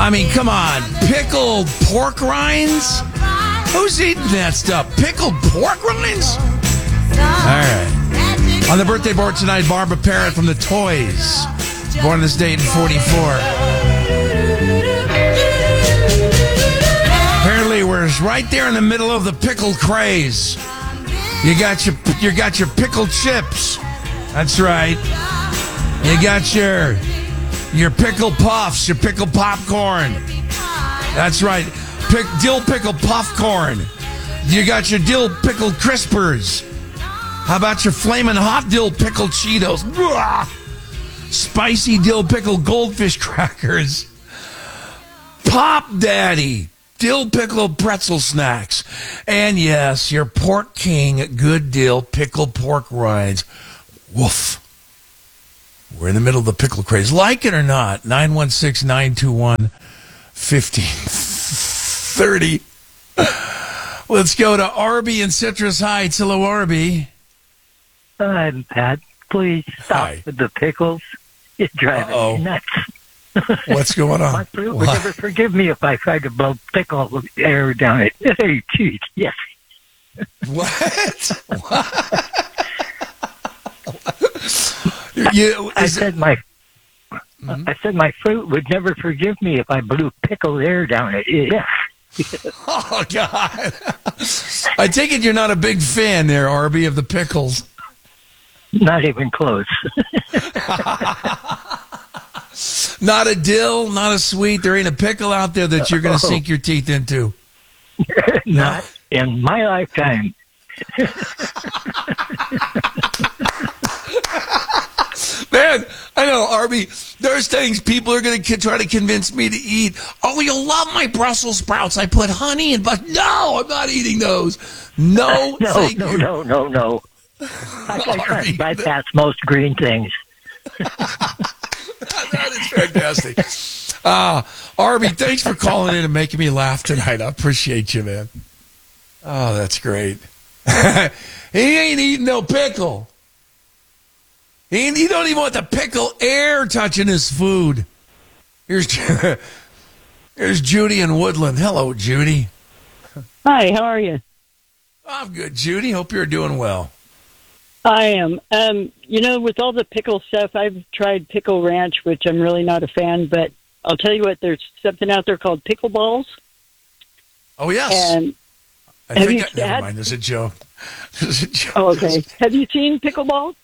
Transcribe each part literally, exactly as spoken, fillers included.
I mean, come on. Pickled pork rinds? Who's eating that stuff? Pickled pork rinds? All right. On the birthday board tonight, Barbara Parrott from the Toys. Born this date in forty-four. Apparently, we're right there in the middle of the pickle craze. You got your you got your pickled chips. That's right. You got your your pickled puffs, your pickled popcorn. That's right. Pick, dill pickle popcorn. You got your dill pickled crispers. How about your flaming hot dill pickled Cheetos? Blah! Spicy dill pickled goldfish crackers. Pop Daddy dill pickled pretzel snacks. And yes, your Pork King good dill pickled pork rinds. Woof. We're in the middle of the pickle craze. Like it or not, nine one six, nine two one, one five three zero. Let's go to Arby in Citrus Heights. Hello, Arby. Hi, Pat. Please stop Hi. with the pickles. You're driving Uh-oh. me nuts. What's going on? My fruit would never forgive me if I tried to blow pickle air down it. Hey, geez, yes. What? What? You, I is it, said my mm-hmm. I said my fruit would never forgive me if I blew pickled air down it. Yes. Oh, God. I take it you're not a big fan there, Arby, of the pickles. Not even close. Not a dill, not a sweet. There ain't a pickle out there that you're going to sink your teeth into. Not in my lifetime. Man, I know, Arby, there's things people are going to try to convince me to eat. Oh, you'll love my Brussels sprouts. I put honey and but no, I'm not eating those. No, no, thank no, you. no, no, no. I, I try to bypass most green things. That is fantastic. Uh, Arby, thanks for calling in and making me laugh tonight. I appreciate you, man. Oh, that's great. He ain't eating no pickle. He, ain't, he don't even want the pickle air touching his food. Here's, here's Judy in Woodland. Hello, Judy. Hi, how are you? I'm good, Judy. Hope you're doing well. I am. Um, you know, with all the pickle stuff, I've tried Pickle Ranch, which I'm really not a fan, but I'll tell you what, there's something out there called pickle balls. Oh, yes. And I have think you I, never had, mind. There's a joke. There's a joke. Oh, okay. Have you seen pickle balls?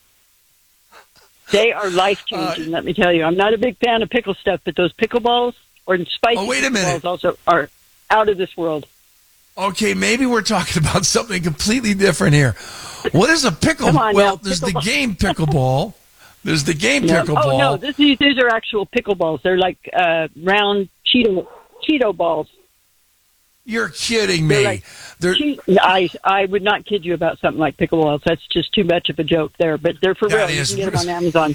They are life-changing, uh, let me tell you. I'm not a big fan of pickle stuff, but those pickle balls or spicy oh, wait a minute. balls also are out of this world. Okay, maybe we're talking about something completely different here. What is a pickle? On, well, now, there's pickle the game pickleball. There's the game no. pickleball. Oh, no, this, these, these are actual pickle balls. They're like uh, round Cheeto, Cheeto balls. You're kidding me. They're like, they're, che- I, I would not kid you about something like pickle balls. That's just too much of a joke there. But they're for real. You can get them on Amazon.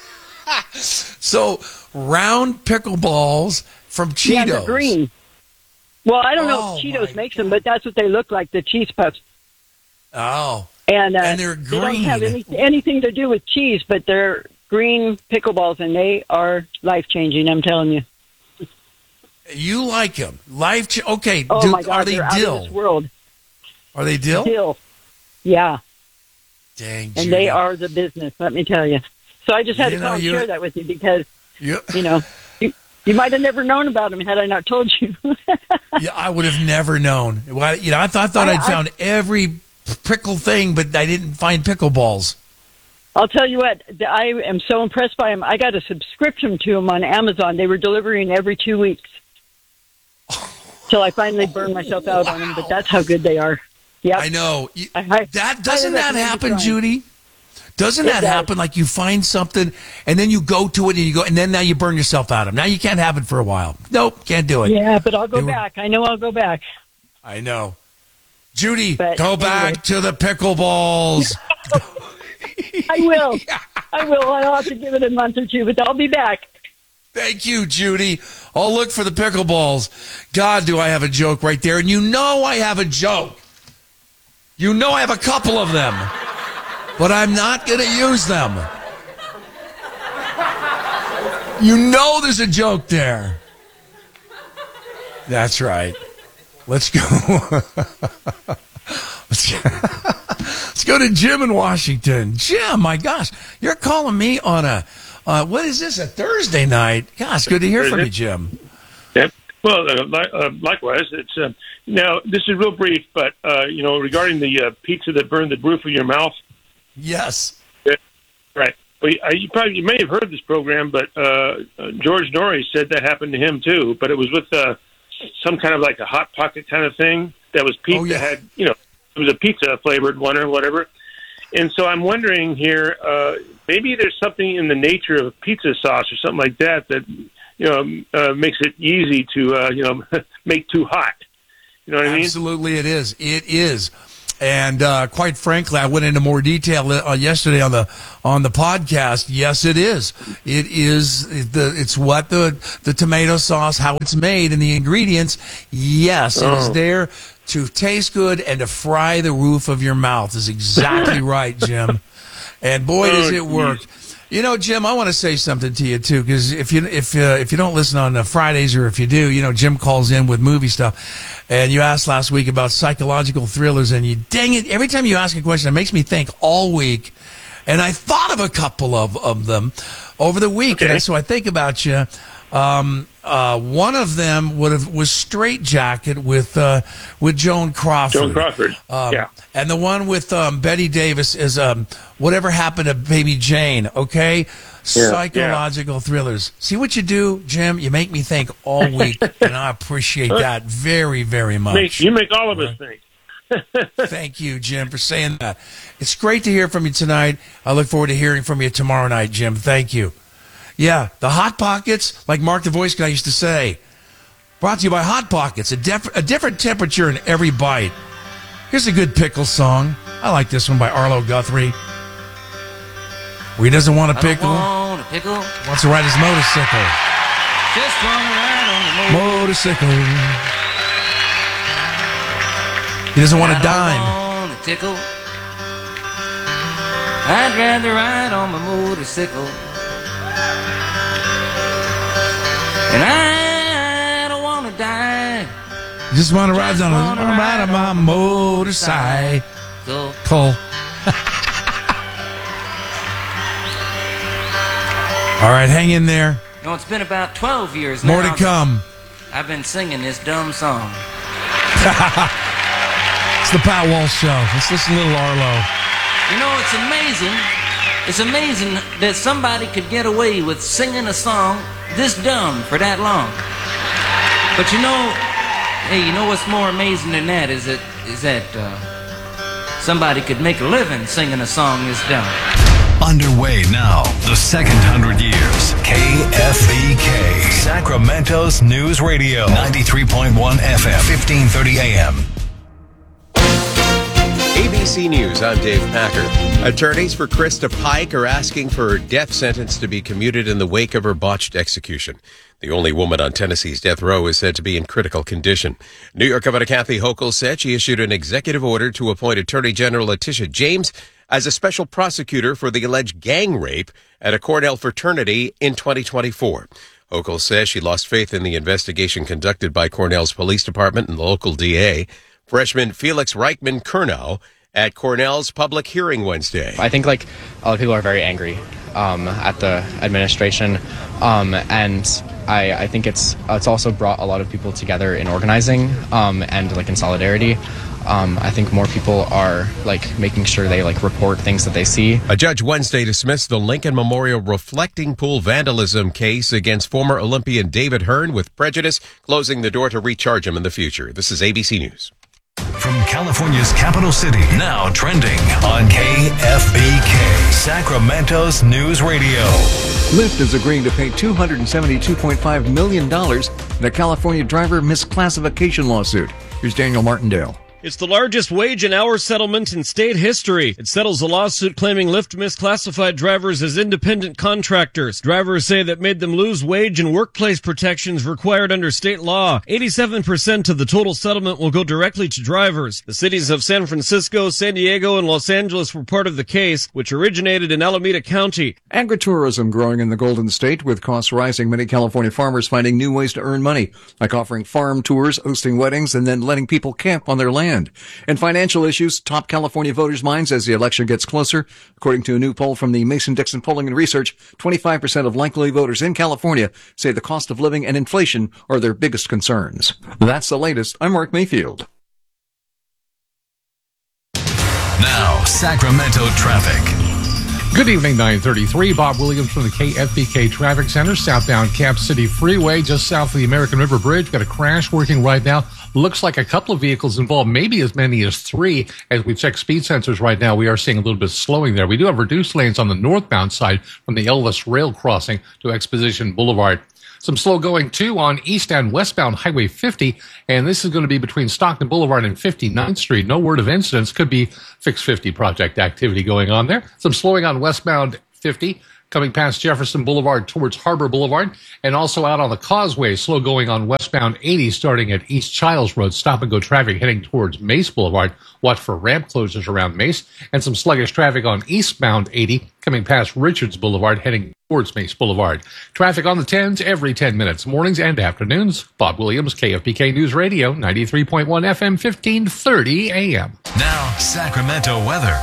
So, round pickleballs from Cheetos. Yeah, they're green. Well, I don't know oh, if Cheetos makes them, but that's what they look like, the cheese puffs. Oh. And, uh, and they're green. They don't have any, anything to do with cheese, but they're green pickleballs, and they are life-changing, I'm telling you. You like them. Life ch- Okay, oh do, my God, are they they're dill? Out of this world. Are they dill? Dill. Yeah. Dang, And Judy. they are the business, let me tell you. So I just had you to know, call and share that with you because, you, you know, you, you might have never known about them had I not told you. yeah, I would have never known. Well, you know, I thought, I thought I, I'd I, found every pickle thing, but I didn't find pickleballs. I'll tell you what, I am so impressed by them. I got a subscription to them on Amazon. They were delivering every two weeks. Till I finally burned myself out wow. on them, but that's how good they are. Yeah, I know. I, I, that doesn't that happen, Judy? Doesn't it that does. happen? Like you find something, and then you go to it, and you go, and then now you burn yourself out of them. Now you can't have it for a while. Nope, can't do it. Yeah, but I'll go they back. Were, I know I'll go back. I know, Judy. But go anyway. back to the pickleballs. I will. I will. I'll have to give it a month or two, but I'll be back. Thank you, Judy. I'll look for the pickleballs. God, do I have a joke right there. And you know I have a joke. You know I have a couple of them. But I'm not going to use them. You know there's a joke there. That's right. Let's go. let's, let's go to Jim in Washington. Jim, my gosh, you're calling me on a, uh, what is this, a Thursday night? Gosh, good to hear from you, Jim. Yep. Well, uh, li- uh, likewise. It's uh, now, this is real brief, but, uh, you know, regarding the uh, pizza that burned the roof of your mouth. Yes. Yeah, right. Well, you probably you may have heard this program, but uh, uh, George Norrie said that happened to him too. But it was with uh, some kind of like a hot pocket kind of thing that was pizza. Oh, yeah. Had you know it was a pizza flavored one or whatever. And so I'm wondering here, uh, maybe there's something in the nature of pizza sauce or something like that that you know uh, makes it easy to uh, you know make too hot. You know what I mean? Absolutely, it is. It is. And uh, quite frankly, I went into more detail uh, yesterday on the on the podcast. Yes, it is. It is the. It's what the the tomato sauce, how it's made, and the ingredients. Yes, oh. it's there to taste good and to fry the roof of your mouth. Is exactly right, Jim. And boy, does it work. You know, Jim, I want to say something to you too, because if you if uh, if you don't listen on uh, Fridays, or if you do, you know, Jim calls in with movie stuff, and you asked last week about psychological thrillers, and you dang it, every time you ask a question, it makes me think all week, and I thought of a couple of, of them over the week, okay. and so I think about you. Um, uh, one of them would have was Straight Jacket with uh, with Joan Crawford. Joan Crawford, um, yeah. And the one with um, Betty Davis is um, Whatever Happened to Baby Jane. Okay, yeah, psychological yeah. thrillers. See what you do, Jim? You make me think all week, and I appreciate that very, very much. Make, you make all of us think. Thank you, Jim, for saying that. It's great to hear from you tonight. I look forward to hearing from you tomorrow night, Jim. Thank you. Yeah, the Hot Pockets, like Mark the Voice Guy used to say, brought to you by Hot Pockets, a, def- a different temperature in every bite. Here's a good pickle song. I like this one by Arlo Guthrie. Where he doesn't want a pickle, want a pickle. Wants to ride his motorcycle. Just want to ride on the motorcycle. He doesn't want a dime. I don't want a tickle. I'd rather ride on my motorcycle. And I don't want to die. Just want to ride on, a, ride on my motorcycle. Cole. All right, hang in there. You know, it's been about twelve years now. More to come. I've been singing this dumb song. It's the Pat Walsh Show. Let's listen to little Arlo. You know, it's amazing. It's amazing that somebody could get away with singing a song this dumb for that long. But you know, hey, you know what's more amazing than that is that is that uh, somebody could make a living singing a song this dumb. Underway now, the second hundred years. K F E K, Sacramento's News Radio, ninety-three point one F M, fifteen thirty A M. A B C News, I'm Dave Packer. Attorneys for Krista Pike are asking for her death sentence to be commuted in the wake of her botched execution. The only woman on Tennessee's death row is said to be in critical condition. New York Governor Kathy Hochul said she issued an executive order to appoint Attorney General Letitia James as a special prosecutor for the alleged gang rape at a Cornell fraternity in twenty twenty-four. Hochul says she lost faith in the investigation conducted by Cornell's police department and the local D A. Freshman Felix Reichman-Kurnow at Cornell's public hearing Wednesday. I think like a lot of people are very angry um, at the administration, um, and I, I think it's it's also brought a lot of people together in organizing um, and like in solidarity. Um, I think more people are like making sure they like report things that they see. A judge Wednesday dismissed the Lincoln Memorial reflecting pool vandalism case against former Olympian David Hearn with prejudice, closing the door to recharge him in the future. This is A B C News. From California's capital city, now trending on K F B K, Sacramento's News Radio. Lyft is agreeing to pay two hundred seventy-two point five million dollars in a California driver misclassification lawsuit. Here's Daniel Martindale. It's the largest wage and hour settlement in state history. It settles a lawsuit claiming Lyft misclassified drivers as independent contractors. Drivers say that made them lose wage and workplace protections required under state law. eighty-seven percent of the total settlement will go directly to drivers. The cities of San Francisco, San Diego, and Los Angeles were part of the case, which originated in Alameda County. Agritourism growing in the Golden State, with costs rising. Many California farmers finding new ways to earn money, like offering farm tours, hosting weddings, and then letting people camp on their land. And financial issues top California voters' minds as the election gets closer. According to a new poll from the Mason-Dixon Polling and Research, twenty-five percent of likely voters in California say the cost of living and inflation are their biggest concerns. That's the latest. I'm Mark Mayfield. Now, Sacramento traffic. Good evening, nine thirty-three. Bob Williams from the K F B K Traffic Center, southbound Cap City Freeway, just south of the American River Bridge. Got a crash working right now. Looks like a couple of vehicles involved, maybe as many as three. As we check speed sensors right now, we are seeing a little bit of slowing there. We do have reduced lanes on the northbound side from the Elvis Rail Crossing to Exposition Boulevard. Some slow going, too, on east and westbound Highway fifty, and this is going to be between Stockton Boulevard and fifty-ninth Street. No word of incidents. Could be Fix fifty project activity going on there. Some slowing on westbound fifty, coming past Jefferson Boulevard towards Harbor Boulevard, and also out on the Causeway, slow going on westbound eighty, starting at East Childs Road. Stop-and-go traffic heading towards Mace Boulevard. Watch for ramp closures around Mace, and some sluggish traffic on eastbound eighty, coming past Richards Boulevard, heading towards Mace Boulevard. Traffic on the tens every ten minutes, mornings and afternoons. Bob Williams, K F B K News Radio, ninety-three point one F M, fifteen thirty A M. Now, Sacramento weather.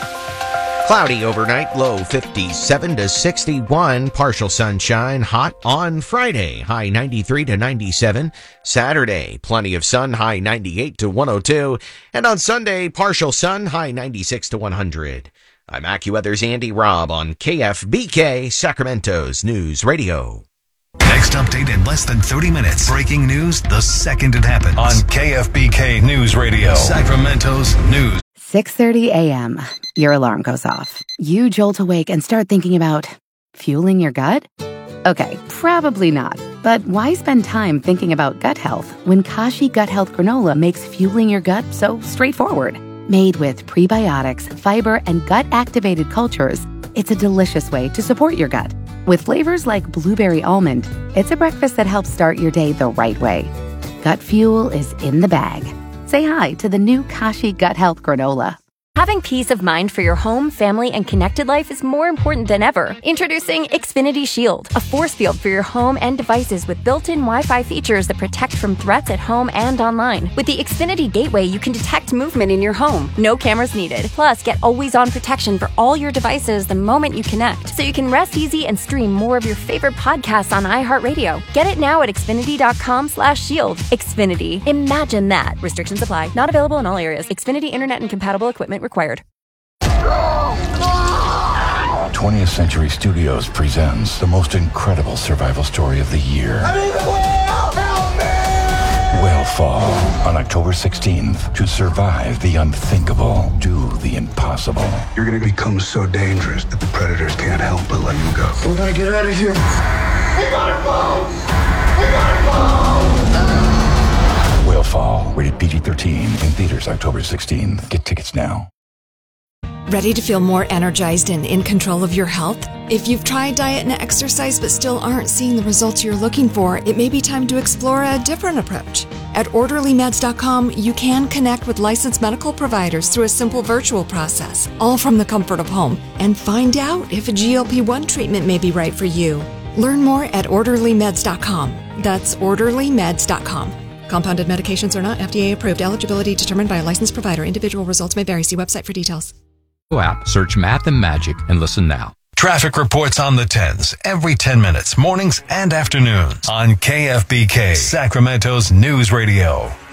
Cloudy overnight, low fifty-seven to sixty-one. Partial sunshine, hot on Friday, high ninety-three to ninety-seven. Saturday, plenty of sun, high ninety-eight to one oh two. And on Sunday, partial sun, high ninety-six to one hundred. I'm AccuWeather's Andy Robb on K F B K, Sacramento's News Radio. Next update in less than thirty minutes. Breaking news the second it happens on K F B K News Radio, Sacramento's News. six thirty a.m. Your alarm goes off. You jolt awake and start thinking about fueling your gut? Okay, probably not. But why spend time thinking about gut health when Kashi Gut Health Granola makes fueling your gut so straightforward? Made with prebiotics, fiber, and gut-activated cultures, it's a delicious way to support your gut. With flavors like blueberry almond, it's a breakfast that helps start your day the right way. Gut fuel is in the bag. Say hi to the new Kashi Gut Health Granola. Having peace of mind for your home, family, and connected life is more important than ever. Introducing Xfinity Shield, a force field for your home and devices with built-in Wi-Fi features that protect from threats at home and online. With the Xfinity Gateway, you can detect movement in your home. No cameras needed. Plus, get always-on protection for all your devices the moment you connect, so you can rest easy and stream more of your favorite podcasts on iHeartRadio. Get it now at Xfinity.com slash shield. Xfinity. Imagine that. Restrictions apply. Not available in all areas. Xfinity Internet and compatible equipment required. twentieth Century Studios presents the most incredible survival story of the year. I'm in the whale! Help me! Whalefall on October sixteenth. To survive the unthinkable, do the impossible. You're going to become so dangerous that the predators can't help but let you go. We gotta get out of here. We gotta go! We gotta go! Whalefall, rated P G thirteen, in theaters October sixteenth. Get tickets now. Ready to feel more energized and in control of your health? If you've tried diet and exercise but still aren't seeing the results you're looking for, it may be time to explore a different approach. At orderly meds dot com, you can connect with licensed medical providers through a simple virtual process, all from the comfort of home, and find out if a G L P one treatment may be right for you. Learn more at orderly meds dot com. That's orderly meds dot com. Compounded medications are not F D A approved. Eligibility determined by a licensed provider. Individual results may vary. See website for details. App, search Math and Magic, and listen now. Traffic reports on the tens every ten minutes, mornings and afternoons on K F B K, Sacramento's News Radio.